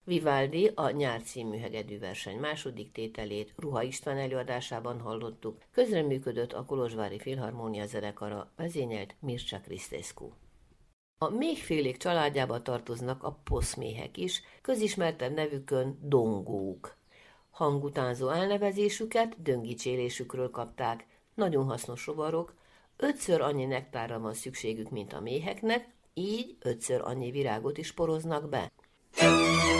Vivaldi a Nyár című hegedűverseny második tételét Ruha István előadásában hallottuk, közreműködött a Kolozsvári Filharmónia zenekara, vezényelt Mircea Cristescu. A méhfélék családjába tartoznak a poszméhek is, közismertebb nevükön dongók. Hangutánzó elnevezésüket döngicsélésükről kapták, nagyon hasznos rovarok, 5-ször annyi nektárra van szükségük, mint a méheknek, így 5-ször annyi virágot is poroznak be.